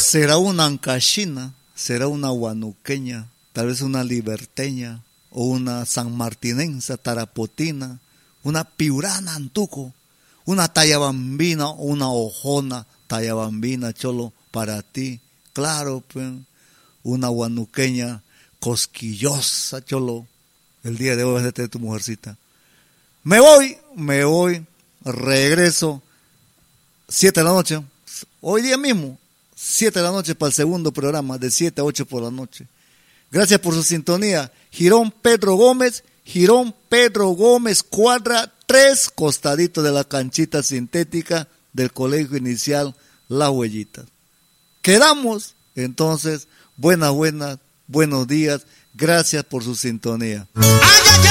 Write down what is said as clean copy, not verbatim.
será una ancashina, será una guanuqueña, tal vez una liberteña, o una sanmartinense, tarapotina, una piurana antuco, una tallabambina o una ojona tallabambina, cholo, para ti. Claro, pues, una guanuqueña cosquillosa, cholo, el día de hoy es de tu mujercita. Me voy, regreso, 7 de la noche, hoy día mismo, 7 de la noche para el segundo programa, de 7 a 8 por la noche. Gracias por su sintonía. Girón Pedro Gómez, cuadra 3, costadito de la canchita sintética del Colegio Inicial Las Huellitas. Quedamos, entonces, buenos días, gracias por su sintonía.